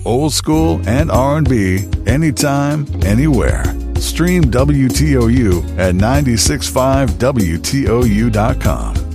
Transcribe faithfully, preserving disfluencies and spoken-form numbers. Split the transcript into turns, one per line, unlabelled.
old school and R and B, anytime, anywhere. Stream W T O U at nine six five W T O U dot com.